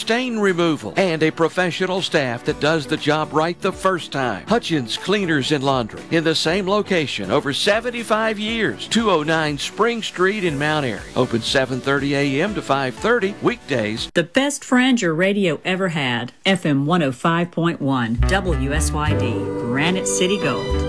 stain removal, and a professional staff that does the job right the first time. Hutchins Cleaners and Laundry in the same location over 75 years. 209 Spring Street in Mount Airy. Open 7:30 a.m. to 5:30 weekdays. The best friend your radio ever had. FM 105.1 WSYD, Granite City Gold.